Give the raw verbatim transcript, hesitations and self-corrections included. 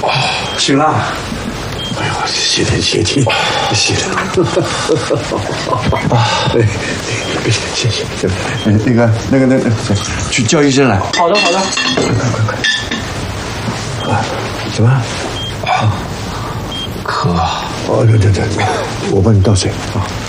醒了。 哎呦，谢天谢地，谢天！啊，哎，别谢谢谢，那个那个那个，去叫医生来。 好的好的， 快快快快！啊，怎么？啊， 渴。 哦，对对对，我帮你倒水啊。